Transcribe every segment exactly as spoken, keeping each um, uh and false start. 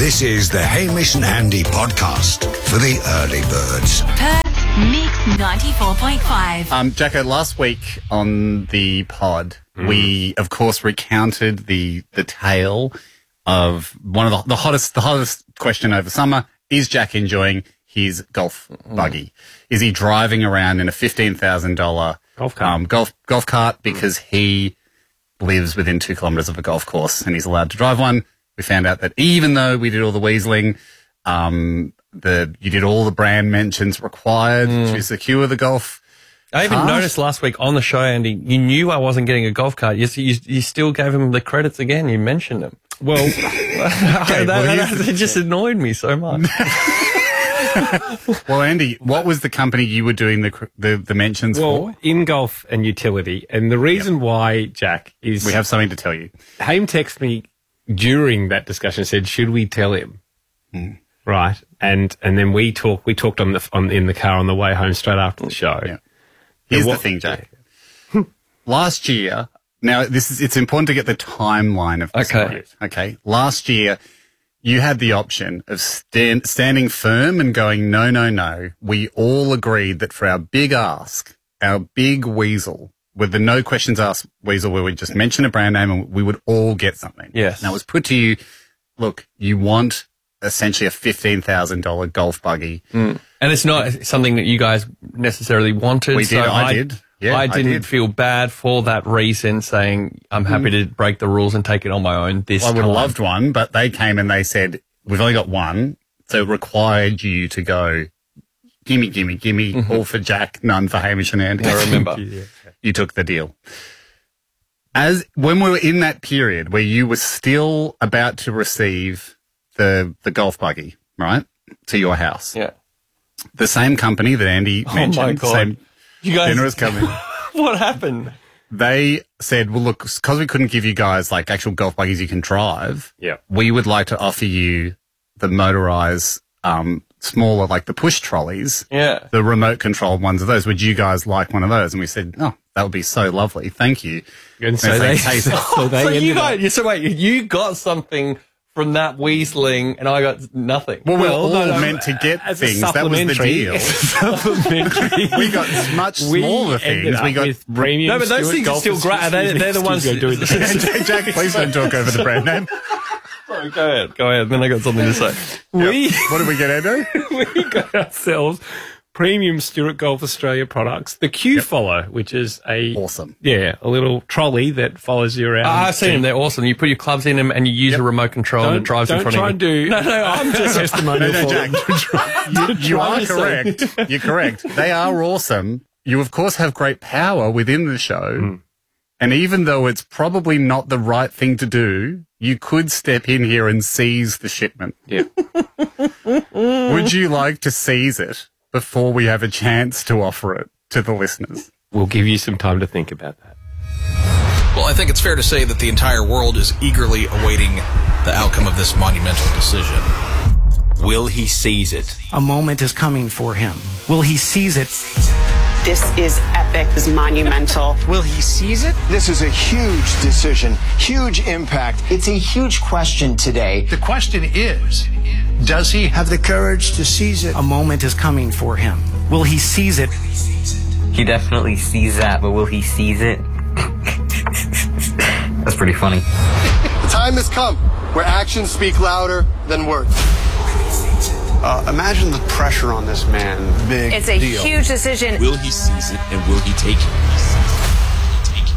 This is the Hamish and Andy podcast for the early birds. Perth Mix ninety-four point five. Um, Jacko, last week on the pod, mm. we of course recounted the the tale of one of the, the hottest the hottest question over summer: is Jack enjoying his golf buggy? Mm. Is he driving around in a fifteen thousand dollar golf cart? Um, golf golf cart because mm. he lives within two kilometres of a golf course and he's allowed to drive one. We found out that even though we did all the weaseling, um, the you did all the brand mentions required mm. to secure the golf. I even cart. noticed last week on the show, Andy, you knew I wasn't getting a golf cart. You, you, you still gave him the credits again. You mentioned them. Well, okay, that, well that, it just annoyed me so much. Well, Andy, what was the company you were doing the the, the mentions well, for? In Golf and Utility. And the reason yep. why, Jack, is... We have something to tell you. Haim texted me during that discussion, said, should we tell him? Mm. Right. And and then we talked we talked on the on in the car on the way home straight after the show. Yeah. Here's what, the thing, Jack. Last year, now this is it's important to get the timeline of this. Okay. Right, okay. Last year, you had the option of stand, standing firm and going, no, no, no. We all agreed that for our big ask, our big weasel, with the no questions asked weasel where we just mention a brand name and we would all get something. Yes. Now it was put to you, look, you want essentially a fifteen thousand dollars golf buggy. Mm. And it's not something that you guys necessarily wanted. We did, so I, I did. Yeah, I didn't I did. feel bad for that reason, saying I'm happy mm. to break the rules and take it on my own this well, I would time. have loved one, but they came and they said, we've only got one, so it required you to go, gimme, gimme, gimme, mm-hmm. all for Jack, none for Hamish and Andy. I remember. you, you took the deal. As when we were in that period where you were still about to receive the the golf buggy, right, to your house. Yeah. The same company that Andy oh mentioned, my God. same you guys, generous company. What happened? They said, well, look, because we couldn't give you guys like actual golf buggies you can drive, yeah. we would like to offer you the motorized, um, smaller, like the push trolleys, yeah, the remote controlled ones of those. Would you guys like one of those? And we said, oh, that would be so lovely. Thank you. And so they, they so they so ended you got, up, so wait, you got something from that weaseling and I got nothing. Well, we well, were all no, no, meant to get as things. A that was the deal. supplementary. We got much smaller we things. We got with premium. No, but those Stuart things are Golf still great. They're, they're the ones. Doing Jack, Jack, please don't talk over the brand name. Sorry, go ahead, go ahead. Then I got something to say. We yep. What did we get, Endo? we got ourselves premium Stuart Golf Australia products. The Q yep. Follow, which is a awesome, yeah, a little trolley that follows you around. Oh, I've seen them. They're awesome. You put your clubs in them and you use yep. a remote control don't, and it drives don't in front try of you. And do, no, no, I'm just testimonial. No, no, for Jack, you, you are correct. You're correct. They are awesome. You, of course, have great power within the show. Mm. And even though it's probably not the right thing to do, you could step in here and seize the shipment. Yeah. Would you like to seize it before we have a chance to offer it to the listeners? We'll give you some time to think about that. Well, I think it's fair to say that the entire world is eagerly awaiting the outcome of this monumental decision. Will he seize it? A moment is coming for him. Will he seize it? This is epic. This is monumental. Will he seize it? This is a huge decision, huge impact. It's a huge question today. The question is, does he have the courage to seize it? A moment is coming for him. Will he seize it? He definitely sees that, but will he seize it? That's pretty funny. The time has come where actions speak louder than words. Uh, imagine the pressure on this man. Big It's a deal. huge decision. Will he seize it and will he take it?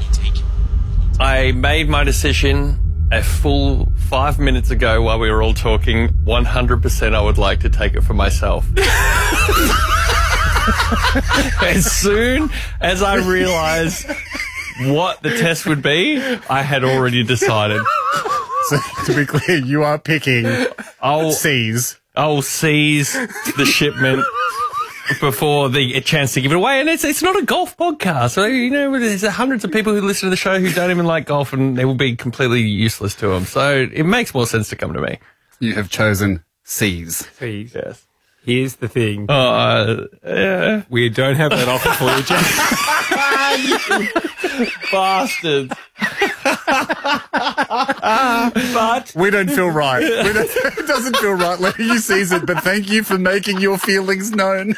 I made my decision a full five minutes ago while we were all talking. one hundred percent I would like to take it for myself. As soon as I realized what the test would be, I had already decided. So, to be clear, you are picking I'll seize. I'll seize the shipment before the a chance to give it away. And it's it's not a golf podcast. So, you know, there's hundreds of people who listen to the show who don't even like golf and it will be completely useless to them. So it makes more sense to come to me. You have chosen seize. Seize. Yes. Here's the thing. Uh, yeah. We don't have that offer for you, Jack. You bastards. But we don't feel right. We don't, it doesn't feel right letting you seize it, but thank you for making your feelings known.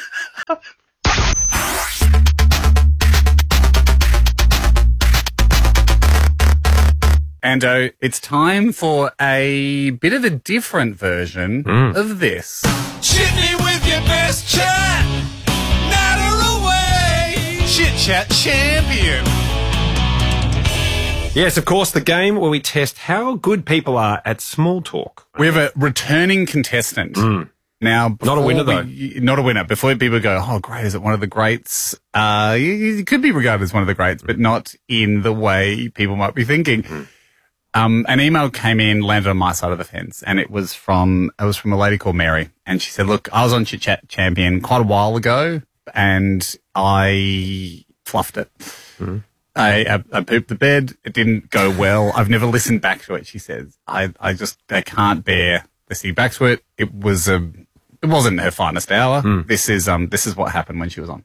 Ando, it's time for a bit of a different version Mm. of this. Chitney with your best chat. Natter away. Chit Chat Champion. yes, of course, the game where we test how good people are at small talk. We have a returning contestant. Now, Not a winner, before we- Not a winner. Before people go, oh, great, is it one of the greats? Uh, it could be regarded as one of the greats, but not in the way people might be thinking. Um, an email came in, landed on my side of the fence, and it was from it was from a lady called Mary, and she said, "Look, I was on Chit Chat Champion quite a while ago, and I fluffed it. I, I, I pooped the bed. It didn't go well. I've never listened back to it." She says, "I, I just I can't bear listening back to it. It was a it wasn't her finest hour. This is um this is what happened when she was on."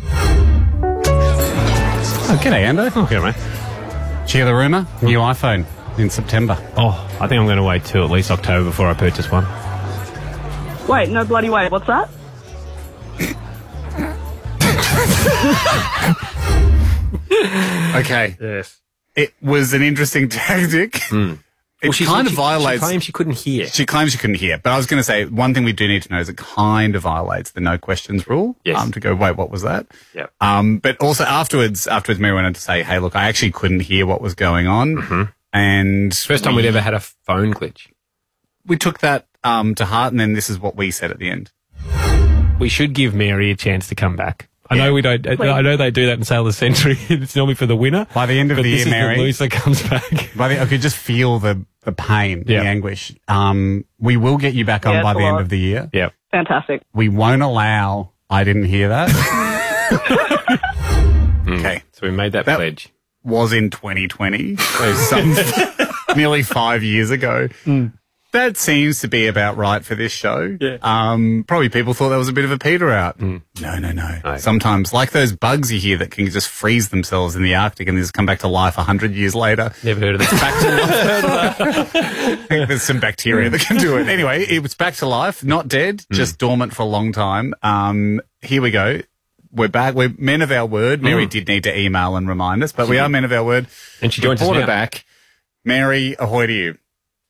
Oh, g'day, Ando. Oh, yeah, mate. Did you hear the rumour? New iPhone in September. Oh, I think I'm going to wait till at least October before I purchase one. Wait, no bloody way. What's that? Okay. Yes. It was an interesting tactic. It Well, she- kind of she- violates. She claims she couldn't hear. She claims she couldn't hear. But I was going to say, one thing we do need to know is it kind of violates the no questions rule. Yes. Um, to go, wait, what was that? Yep. Um, but also afterwards, afterwards, Mary wanted to say, hey, look, I actually couldn't hear what was going on. And First time we, we'd ever had a phone glitch. we took that um, to heart, and then this is what we said at the end. We should give Mary a chance to come back. I know we don't. I know they do that in Sail the Century. It's normally for the winner. By the end of but the this year, is Mary, the loser comes back. by the, I could just feel the, the pain, Yeah. the anguish. Um, we will get you back on Yeah, by it's the a end lot. of the year. Yep. Fantastic. We won't allow I didn't hear that. Okay. So we made that, That- pledge. Was in twenty twenty, so some, nearly five years ago. That seems to be about right for this show. Yeah. Um, probably people thought that was a bit of a peter out. No, no, no, No. Sometimes, like those bugs you hear that can just freeze themselves in the Arctic and just come back to life a hundred years later. Never heard of this. Back to life. I think there's some bacteria that can do it. Anyway, it was back to life, not dead, just dormant for a long time. Um, here we go. We're back. We're men of our word. Mary did need to email and remind us, but we are men of our word. And she joins us Reporter now. back. Mary, ahoy to you.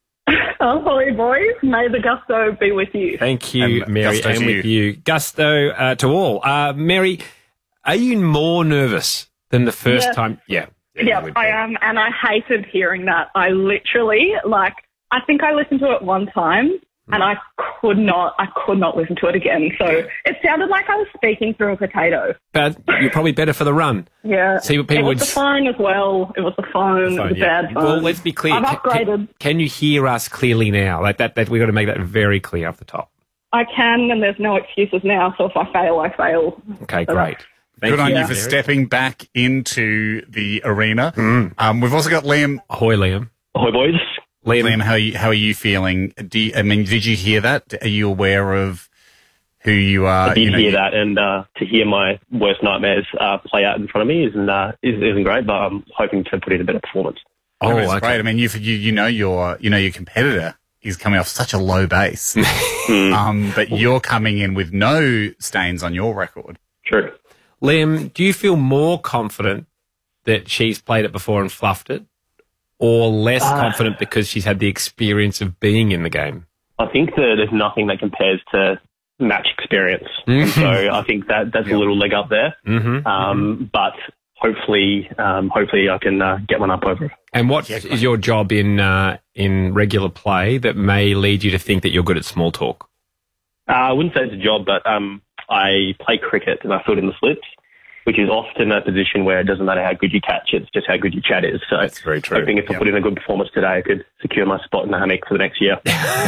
Ahoy, boys. May the gusto be with you. Thank you, And Mary, gusto and to with you. Gusto uh, to all. Uh, Mary, are you more nervous than the first Yes. time? Yeah. Yeah, you would I be. am, and I hated hearing that. I literally, like, I think I listened to it one time, and I could not, I could not listen to it again. So it sounded like I was speaking through a potato. But you're probably better for the run. Yeah. See what people it was would the s- phone as well. It was the phone. it was a yeah. bad phone. Well, let's be clear. I've Can- upgraded. Can, can you hear us clearly now? Like that, that we've got to make that very clear off the top. I can, and there's no excuses now. So if I fail, I fail. Okay, So great. Thank Good on you Yeah. for stepping back into the arena. Um, we've also got Liam. Ahoy, Liam. Ahoy, boys. Liam, Liam, how are you, how are you feeling? Do you, I mean, did you hear that? Are you aware of who you are? I did you know, hear you- that, and uh, to hear my worst nightmares uh, play out in front of me isn't uh, isn't isn't great. But I'm hoping to put in a better performance. Oh, Oh, it's okay. great. I mean, you you you know your you know your competitor is coming off such a low base, um, but you're coming in with no stains on your record. True. Liam, do you feel more confident that she's played it before and fluffed it, or less Uh, confident because she's had the experience of being in the game? I think that there's nothing that compares to match experience, and so I think that that's a little leg up there. Mm-hmm. Um, but hopefully, um, hopefully I can uh, get one up over. And what is your job in uh, in regular play that may lead you to think that you're good at small talk? Uh, I wouldn't say it's a job, but um, I play cricket and I field in the slips, which is often a position where it doesn't matter how good you catch, it's just how good your chat is. So That's very true. hoping if I Yep. put in a good performance today, I could secure my spot in the hammock for the next year.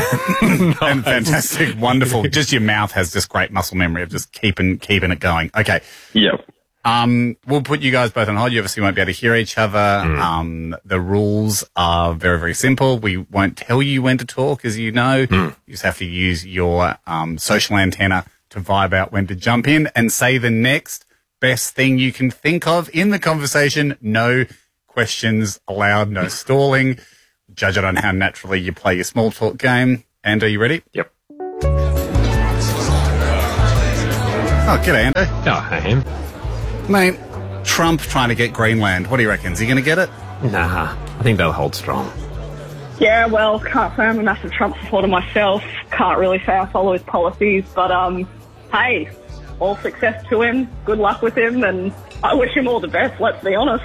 And fantastic, wonderful. Just your mouth has just great muscle memory of just keeping keeping it going. Okay. Yeah. Um, we'll put you guys both on hold. You obviously won't be able to hear each other. Um, the rules are very, very simple. We won't tell you when to talk, as you know. You just have to use your um, social antenna to vibe out when to jump in and say the next best thing you can think of in the conversation. No questions allowed, no stalling. Judge it on how naturally you play your small talk game. And are you ready? Yep. Oh, g'day, Ando. Oh, I am. Mate, Trump trying to get Greenland. What do you reckon? Is he going to get it? Nah, I think they'll hold strong. Yeah, well, can't say I'm a massive Trump supporter myself. Can't really say I follow his policies, but um, hey, all success to him. Good luck with him, and I wish him all the best. Let's be honest.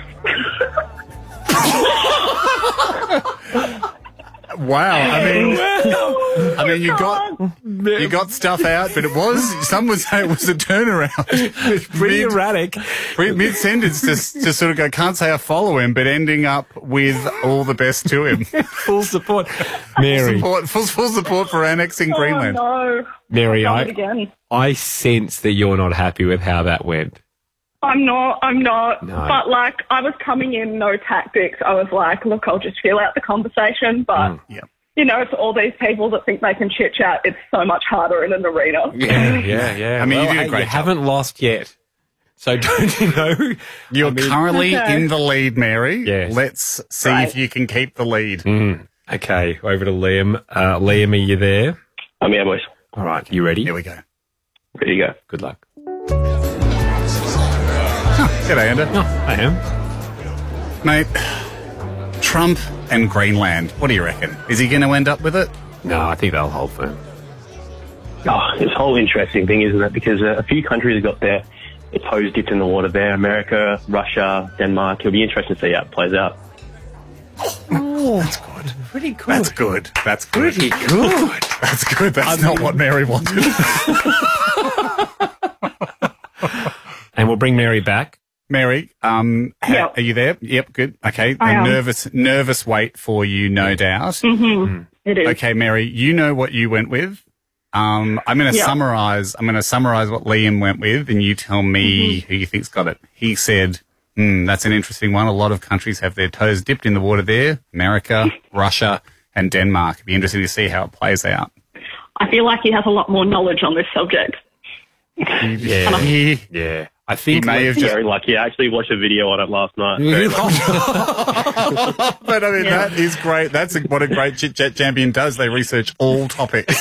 Wow, I mean, I mean, you got you got stuff out, but it was some would say it was a turnaround. Pretty mid, erratic. Mid sentence, just to sort of go, can't say I follow him, but ending up with all the best to him. Full support, Mary. Full support, full, full support for annexing Oh, Greenland. no. Mary, I've I done it again. I sense that you're not happy with how that went. I'm not, I'm not. No. But, like, I was coming in no tactics. I was like, look, I'll just feel out the conversation. But, Mm. Yeah. you know, for all these people that think they can chit-chat, it's so much harder in an arena. Yeah, yeah, yeah. I mean, you Well, did a hey, great You job. haven't lost yet. So don't you know? You're I mean- currently Okay. in the lead, Mary. Yes. Let's see Right. if you can keep the lead. Mm. Okay, over to Liam. Uh, Liam, are you there? I'm here, boys. All right, you ready? Here we go. Ready to go. Good luck. G'day, Ando. Oh, I am. Mate, Trump and Greenland. What do you reckon? Is he going to end up with it? No, I think they'll hold firm. Oh, this whole interesting thing, isn't it? Because uh, a few countries have got their, their toes dipped in the water there. America, Russia, Denmark. It'll be interesting to see how it plays out. Oh, that's good. Pretty good. That's good. That's good. Pretty good. That's good. That's I not mean- what Mary wanted. And we'll bring Mary back. Mary, um, ha- Yep. are you there? Yep, good. Okay. I A am. nervous, nervous wait for you, no doubt. Mm-hmm. It is. Okay, Mary, you know what you went with. Um, I'm going to Yeah. summarize. I'm going to summarize what Liam went with, and you tell me Mm-hmm. who you think's got it. He said, hmm, "That's an interesting one. A lot of countries have their toes dipped in the water there. America, Russia, and Denmark. It'd be interesting to see how it plays out." I feel like he has a lot more knowledge on this subject. Yeah. He, Yeah. I he think may have just. Very lucky. I actually watched a video on it last night. Very lucky. But I mean, Yeah. that is great. That's a, what a great chit chat champion does. They research all topics.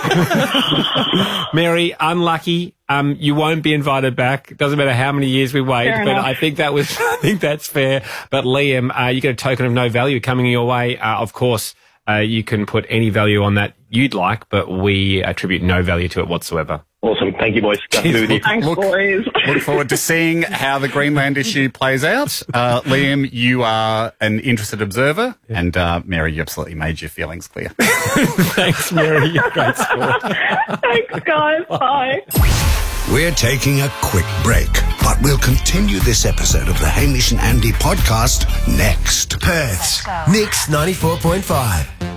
Mary, unlucky. Um, you won't be invited back. Doesn't matter how many years we wait, Fair but enough. I think that was, I think that's fair. But Liam, uh, you get a token of no value coming your way. Uh, of course, uh, you can put any value on that you'd like, but we attribute no value to it whatsoever. Awesome. Thank you, boys. Good to be with you. Thanks, Look- boys. Look forward to seeing how the Greenland issue plays out. Uh, Liam, you are an interested observer, and uh, Mary, you absolutely made your feelings clear. Thanks, Mary. You're a great sport. Thanks, guys. Bye. We're taking a quick break, but we'll continue this episode of the Hamish and Andy podcast next. Perth's Mix ninety-four point five.